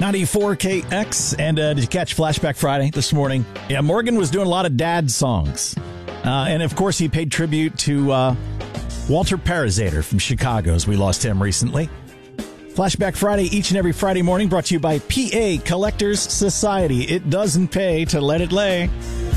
94KX. And did you catch Flashback Friday this morning? Yeah, Morgan was doing a lot of dad songs. And, of course, he paid tribute to Walter Parazater from Chicago, as we lost him recently. Flashback Friday, each and every Friday morning, brought to you by PA Collectors Society. It doesn't pay to let it lay.